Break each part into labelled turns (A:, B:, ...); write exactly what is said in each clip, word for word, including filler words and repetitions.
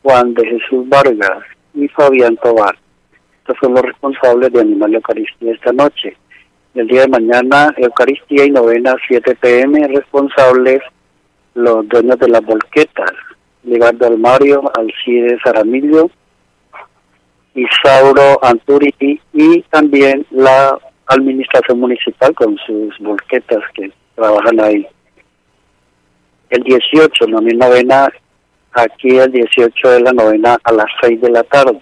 A: Juan de Jesús Vargas y Fabián Tobar. Estos son los responsables de animar la Eucaristía esta noche. El día de mañana, Eucaristía y novena, siete pe eme, responsables los dueños de las volquetas, Libardo Almario, Alcides Aramillo, Isauro Anturi y también la administración municipal con sus volquetas que trabajan ahí. El dieciocho, la novena, aquí el dieciocho de la novena a las seis de la tarde.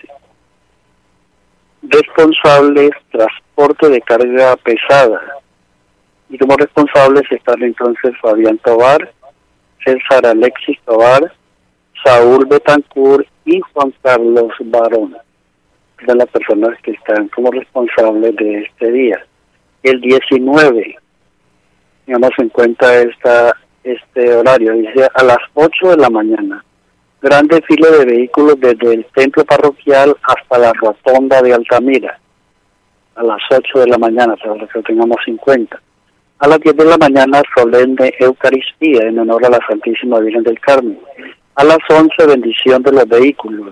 A: Responsables, transporte de carga pesada. Y como responsables están entonces Fabián Tobar, César Alexis Tobar, Saúl Betancourt y Juan Carlos Barón. Son las personas que están como responsables de este día. El diecinueve, digamos en cuenta esta, este horario, dice a las ocho de la mañana. Gran desfile de vehículos desde el templo parroquial hasta la rotonda de Altamira. A las ocho de la mañana, para que lo tengamos en cuenta. A las diez de la mañana, solemne Eucaristía en honor a la Santísima Virgen del Carmen. A las once, bendición de los vehículos.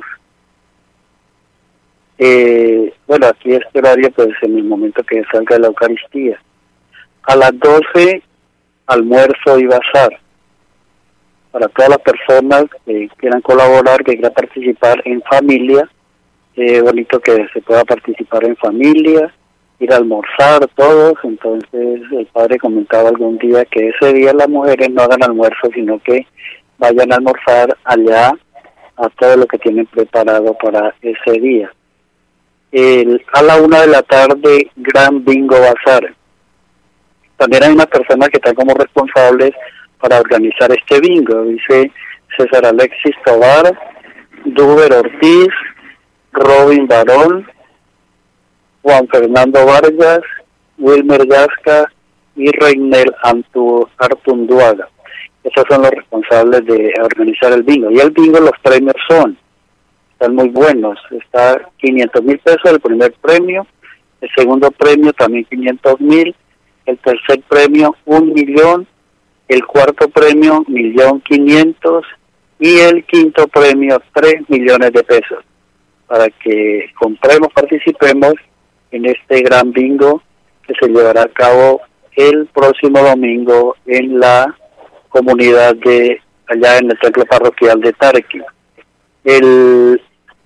A: Eh, bueno, aquí este horario, pues en el momento que salga la Eucaristía. A las doce, almuerzo y bazar. Para todas las personas que quieran colaborar, que quieran participar en familia, es eh, bonito que se pueda participar en familia, ir a almorzar todos. Entonces el padre comentaba algún día que ese día las mujeres no hagan almuerzo, sino que vayan a almorzar allá a todo lo que tienen preparado para ese día. El, a la una de la tarde, gran bingo bazar. También hay unas personas que están como responsables para organizar este bingo, dice César Alexis Tobar, Duber Ortiz, Robin Barón, Juan Fernando Vargas, Wilmer Gasca y Reinel Artunduaga. Esos son los responsables de organizar el bingo. Y el bingo, los premios son, están muy buenos. Está quinientos mil pesos el primer premio, el segundo premio también quinientos mil, el tercer premio un millón, el cuarto premio millón quinientos y el quinto premio tres millones de pesos, para que compremos, participemos en este gran bingo que se llevará a cabo el próximo domingo en la comunidad de allá en el templo parroquial de Tarqui. El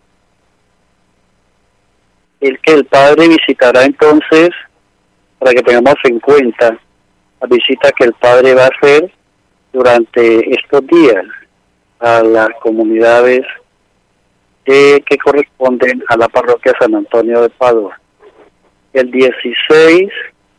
A: el que el padre visitará entonces, para que tengamos en cuenta la visita que el padre va a hacer durante estos días a las comunidades eh, que corresponden a la parroquia San Antonio de Padua. El dieciséis,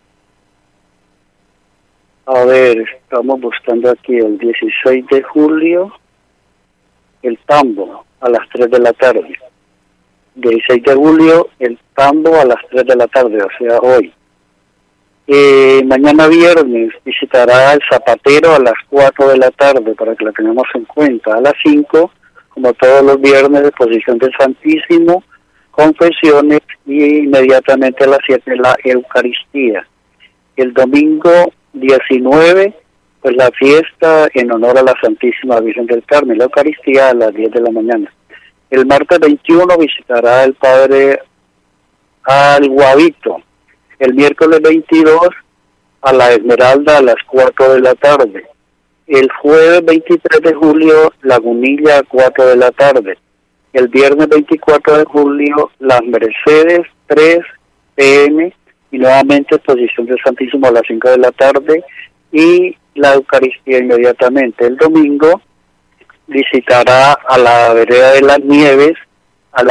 A: a ver, estamos buscando aquí el dieciséis de julio, el tambo a las tres de la tarde. dieciséis de julio, el tambo a las tres de la tarde, o sea, hoy. Eh, mañana viernes visitará el zapatero a las cuatro de la tarde, para que lo tengamos en cuenta. A las cinco, como todos los viernes, exposición del Santísimo, confesiones y inmediatamente a las siete la Eucaristía. El domingo diecinueve, pues la fiesta en honor a la Santísima Virgen del Carmen, la Eucaristía a las diez de la mañana. El martes veintiuno visitará el Padre al Guavito. El miércoles veintidós a la Esmeralda a las cuatro de la tarde. El jueves veintitrés de julio, Lagunilla a cuatro de la tarde. El viernes veinticuatro de julio, Las Mercedes, tres pe eme, y nuevamente exposición del Santísimo a las cinco de la tarde y la Eucaristía inmediatamente. El domingo visitará a la Vereda de las Nieves